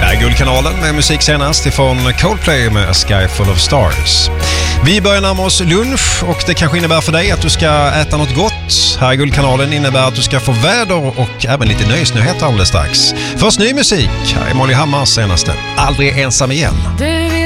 Här är Guldkanalen med musik senast ifrån Coldplay med A Sky Full of Stars. Vi börjar närma oss lunch och det kanske innebär för dig att du ska äta något gott. Här i Guldkanalen innebär att du ska få väder och även lite nöjesnyheter alldeles strax. Först ny musik. Här är Molly Hammars senaste Aldrig ensam igen.